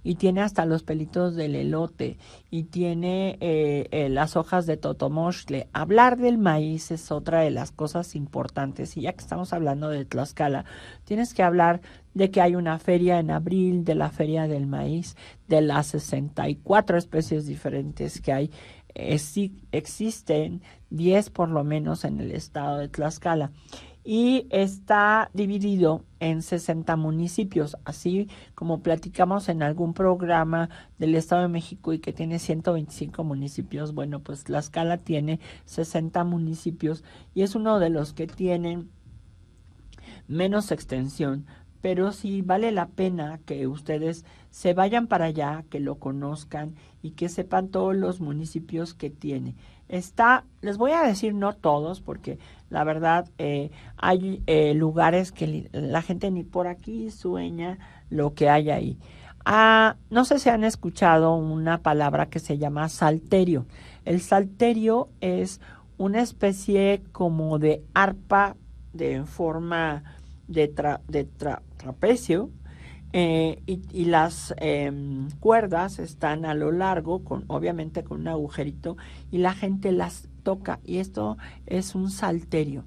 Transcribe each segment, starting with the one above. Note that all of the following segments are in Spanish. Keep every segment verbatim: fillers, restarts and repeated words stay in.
y tiene hasta los pelitos del elote y tiene eh, eh, las hojas de totomostle. Hablar del maíz es otra de las cosas importantes, y ya que estamos hablando de Tlaxcala, tienes que hablar de que hay una feria en abril, de la feria del maíz, de las sesenta y cuatro especies diferentes que hay. Eh, sí, existen diez por lo menos en el estado de Tlaxcala, y está dividido en sesenta municipios, así como platicamos en algún programa del Estado de México y que tiene ciento veinticinco municipios. Bueno, pues Tlaxcala tiene sesenta municipios y es uno de los que tienen menos extensión, pero sí vale la pena que ustedes se vayan para allá, que lo conozcan y que sepan todos los municipios que tiene. Está, les voy a decir no todos, porque la verdad eh, hay eh, lugares que la gente ni por aquí sueña lo que hay ahí. Ah, no sé si han escuchado una palabra que se llama salterio. El salterio es una especie como de arpa de forma de, tra, de tra, trapecio, eh, y, y las eh, cuerdas están a lo largo, con, obviamente con un agujerito, y la gente las toca, y esto es un salterio.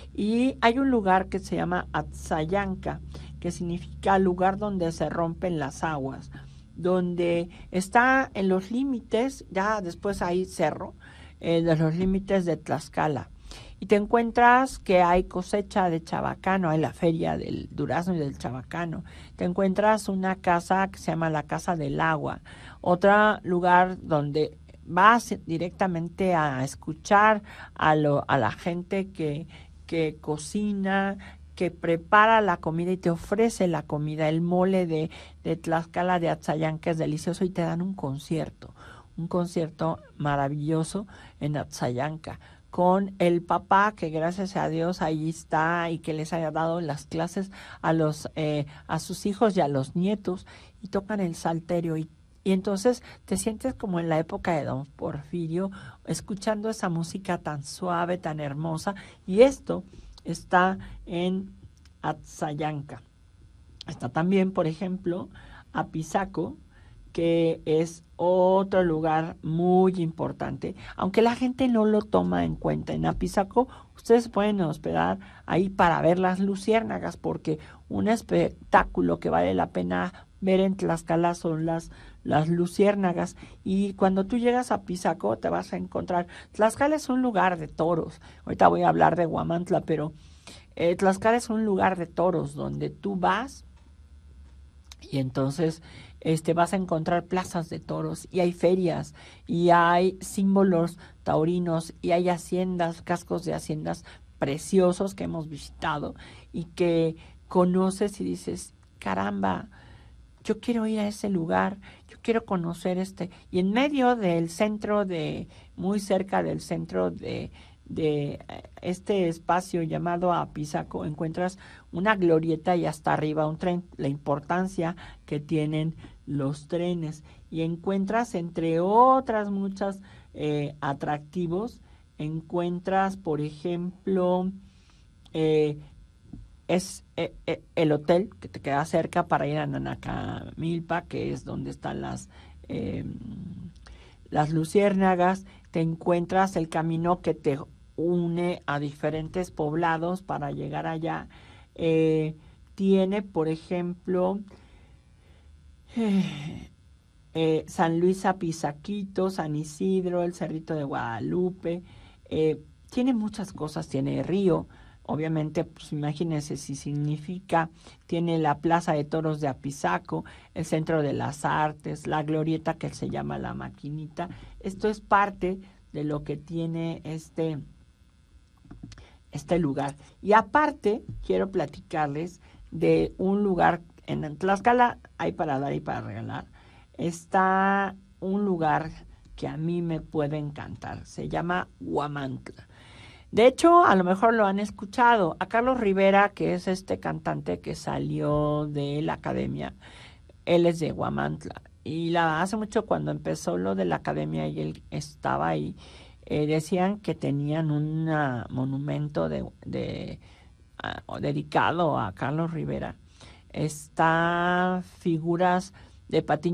Y hay un lugar que se llama Atzayanca, que significa lugar donde se rompen las aguas, donde está en los límites, ya después hay cerro, eh, de los límites de Tlaxcala. Y te encuentras que hay cosecha de chabacano, hay la feria del durazno y del chabacano. Te encuentras una casa que se llama la Casa del Agua, otro lugar donde vas directamente a escuchar a, lo, a la gente que, que cocina, que prepara la comida y te ofrece la comida. El mole de, de Tlaxcala, de Atzayanca, que es delicioso, y te dan un concierto, un concierto maravilloso en Atzayanca, con el papá que gracias a Dios ahí está y que les haya dado las clases a los eh, a sus hijos y a los nietos, y tocan el salterio, y, y entonces te sientes como en la época de Don Porfirio, escuchando esa música tan suave, tan hermosa. Y esto está en Atzayanca. Está también, por ejemplo, Apizaco, que es otro lugar muy importante, aunque la gente no lo toma en cuenta. En Apizaco ustedes pueden hospedar ahí para ver las luciérnagas, porque un espectáculo que vale la pena ver en Tlaxcala son las, las luciérnagas. Y cuando tú llegas a Apizaco te vas a encontrar, Tlaxcala es un lugar de toros, ahorita voy a hablar de Huamantla, pero eh, Tlaxcala es un lugar de toros donde tú vas y entonces este, vas a encontrar plazas de toros, y hay ferias, y hay símbolos taurinos, y hay haciendas, cascos de haciendas preciosos que hemos visitado y que conoces y dices, caramba, yo quiero ir a ese lugar, yo quiero conocer este. Y en medio del centro de, muy cerca del centro de, de este espacio llamado Apizaco, encuentras una glorieta y hasta arriba un tren, la importancia que tienen los trenes. Y encuentras, entre otras muchas eh, atractivos, encuentras, por ejemplo, eh, es eh, eh, el hotel que te queda cerca para ir a Nanacamilpa, que es donde están las, eh, las luciérnagas. Te encuentras el camino que te une a diferentes poblados para llegar allá. Eh, tiene, por ejemplo, eh, eh, San Luis Apizaquito, San Isidro, el Cerrito de Guadalupe. Eh, tiene muchas cosas, tiene río. Obviamente, pues imagínense si significa, tiene la Plaza de Toros de Apizaco, el Centro de las Artes, la glorieta que se llama La Maquinita. Esto es parte de lo que tiene este, este lugar. Y aparte, quiero platicarles de un lugar, en Tlaxcala hay para dar y para regalar. Está un lugar que a mí me puede encantar, se llama Huamantla. De hecho, a lo mejor lo han escuchado. A Carlos Rivera, que es este cantante que salió de la academia, él es de Huamantla. Y la, hace mucho, cuando empezó lo de la academia y él estaba ahí, eh, decían que tenían un monumento de, de, uh, dedicado a Carlos Rivera. Está figuras de Patiño